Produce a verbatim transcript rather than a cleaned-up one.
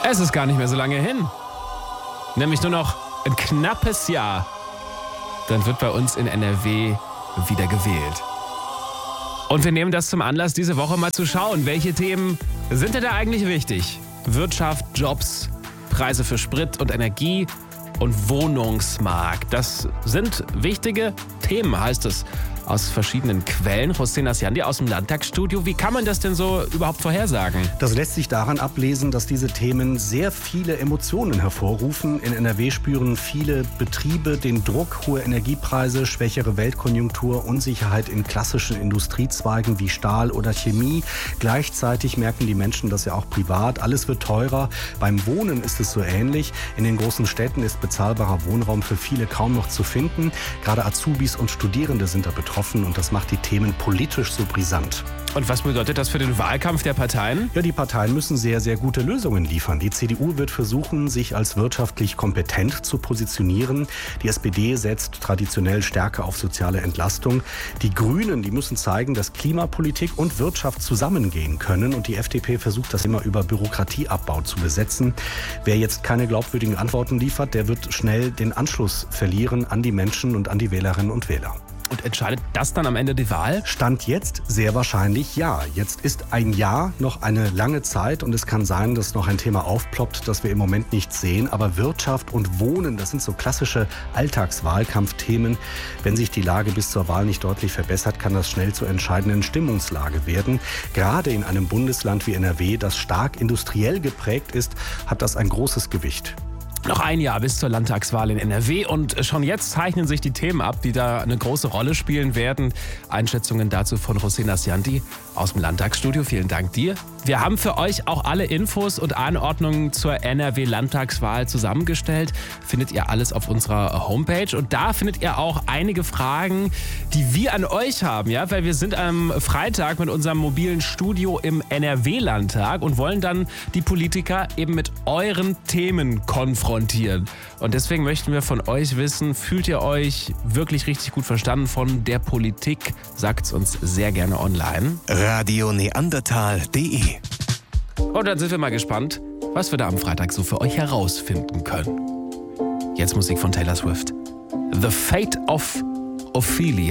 Es ist gar nicht mehr so lange hin. Nämlich nur noch ein knappes Jahr. Dann wird bei uns in N R W wieder gewählt. Und wir nehmen das zum Anlass, diese Woche mal zu schauen, welche Themen sind denn da eigentlich wichtig? Wirtschaft, Jobs, Preise für Sprit und Energie und Wohnungsmarkt. Das sind wichtige Themen, heißt es aus verschiedenen Quellen. Hossein Asjandi aus dem Landtagsstudio. Wie kann man das denn so überhaupt vorhersagen? Das lässt sich daran ablesen, dass diese Themen sehr viele Emotionen hervorrufen. In N R W spüren viele Betriebe den Druck, hohe Energiepreise, schwächere Weltkonjunktur, Unsicherheit in klassischen Industriezweigen wie Stahl oder Chemie. Gleichzeitig merken die Menschen das ja auch privat. Alles wird teurer. Beim Wohnen ist es so ähnlich. In den großen Städten ist bezahlbarer Wohnraum für viele kaum noch zu finden. Gerade Azubis und Studierende sind da betroffen. Und das macht die Themen politisch so brisant. Und was bedeutet das für den Wahlkampf der Parteien? Ja, die Parteien müssen sehr, sehr gute Lösungen liefern. Die C D U wird versuchen, sich als wirtschaftlich kompetent zu positionieren. Die S P D setzt traditionell stärker auf soziale Entlastung. Die Grünen, die müssen zeigen, dass Klimapolitik und Wirtschaft zusammengehen können. Und die F D P versucht, das immer über Bürokratieabbau zu besetzen. Wer jetzt keine glaubwürdigen Antworten liefert, der wird schnell den Anschluss verlieren an die Menschen und an die Wählerinnen und Wähler. Und entscheidet das dann am Ende die Wahl? Stand jetzt sehr wahrscheinlich ja. Jetzt ist ein Jahr noch eine lange Zeit und es kann sein, dass noch ein Thema aufploppt, das wir im Moment nicht sehen. Aber Wirtschaft und Wohnen, das sind so klassische Alltagswahlkampfthemen. Wenn sich die Lage bis zur Wahl nicht deutlich verbessert, kann das schnell zur entscheidenden Stimmungslage werden. Gerade in einem Bundesland wie N R W, das stark industriell geprägt ist, hat das ein großes Gewicht. Noch ein Jahr bis zur Landtagswahl in N R W und schon jetzt zeichnen sich die Themen ab, die da eine große Rolle spielen werden. Einschätzungen dazu von Hossein Asjandi aus dem Landtagsstudio. Vielen Dank dir. Wir haben für euch auch alle Infos und Anordnungen zur N R W-Landtagswahl zusammengestellt. Findet ihr alles auf unserer Homepage. Und da findet ihr auch einige Fragen, die wir an euch haben. Ja? Weil wir sind am Freitag mit unserem mobilen Studio im N R W-Landtag und wollen dann die Politiker eben mit euren Themen konfrontieren. Und deswegen möchten wir von euch wissen, fühlt ihr euch wirklich richtig gut verstanden von der Politik? Sagt's uns sehr gerne online. radio neandertal punkt de. Und dann sind wir mal gespannt, was wir da am Freitag so für euch herausfinden können. Jetzt Musik von Taylor Swift. The Fate of Ophelia.